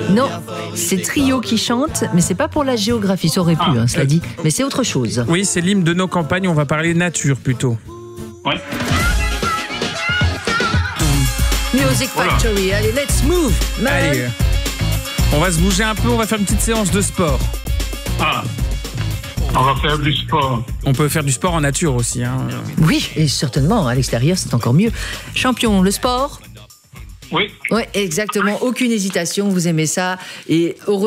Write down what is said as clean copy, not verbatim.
Non, c'est Trio qui chante, mais c'est pas pour la géographie, ça aurait pu, cela dit, mais c'est autre chose. Oui, c'est l'hymne de nos campagnes, on va parler nature plutôt. Ouais. Music Factory, allez, let's move, man. Allez, on va se bouger un peu, on va faire une petite séance de sport. On va faire du sport. On peut faire du sport en nature aussi. Oui, et certainement, à l'extérieur, c'est encore mieux. Champion, le sport ? Oui. Oui, exactement, aucune hésitation, vous aimez ça. Et